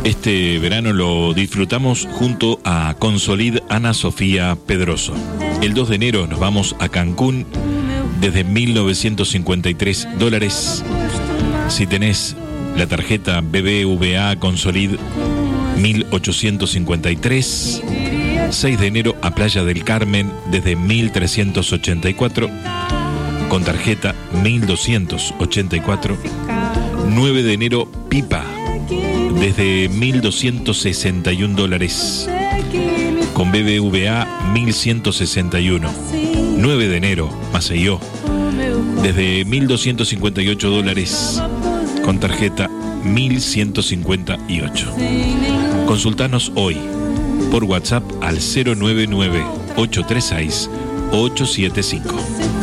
Este verano lo disfrutamos junto a Consolid Ana Sofía Pedroso. El 2 de enero nos vamos a Cancún desde $1.953. Si tenés la tarjeta BBVA Consolid, 1.853. 6 de enero a Playa del Carmen desde 1.384. Con tarjeta 1.284. 9 de enero Pipa desde $1.261. Con BBVA 1.161. 9 de enero Maceió desde $1.258. Con tarjeta 1.158. Consultanos hoy por WhatsApp al 099-836-875.